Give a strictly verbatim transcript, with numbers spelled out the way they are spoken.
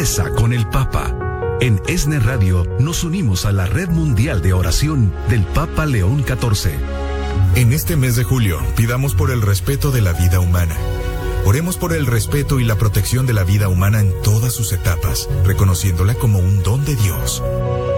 Reza con el Papa. En ESNE Radio nos unimos a la Red Mundial de Oración del Papa León catorce. En este mes de julio, pidamos por el respeto de la vida humana. Oremos por el respeto y la protección de la vida humana en todas sus etapas, reconociéndola como un don de Dios.